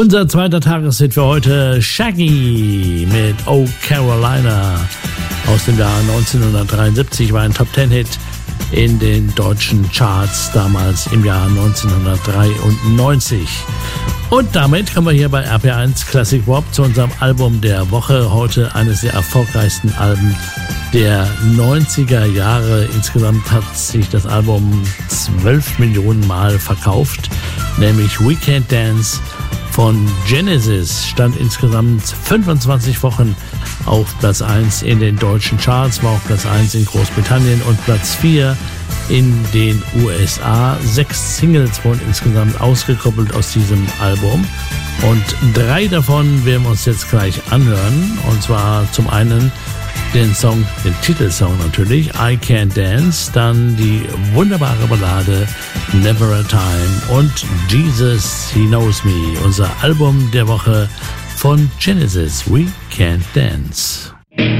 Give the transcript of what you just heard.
Unser zweiter Tageshit für heute, Shaggy mit Oh Carolina aus dem Jahr 1973, war ein Top-10-Hit in den deutschen Charts, damals im Jahr 1993. Und damit kommen wir hier bei RPR1 Classic Pop zu unserem Album der Woche. Heute eines der erfolgreichsten Alben der 90er Jahre. Insgesamt hat sich das Album 12 Millionen Mal verkauft, nämlich We Can't Dance von Genesis stand insgesamt 25 Wochen auf Platz 1 in den deutschen Charts, war auf Platz 1 in Großbritannien und Platz 4 in den USA. 6 Singles wurden insgesamt ausgekoppelt aus diesem Album und 3 davon werden wir uns jetzt gleich anhören. Und zwar zum einen den Titelsong natürlich, I Can't Dance, dann die wunderbare Ballade Never a Time und Jesus, He Knows Me, unser Album der Woche von Genesis, We Can't Dance.